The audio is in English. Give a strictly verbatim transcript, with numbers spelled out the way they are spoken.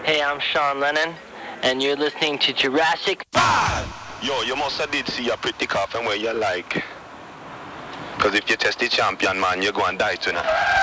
Hey, I'm Sean Lennon, and you're listening to Jurassic Five! Yo, you must have did see a pretty coffin where you like. Because if you test the champion, man, you're going to die tonight.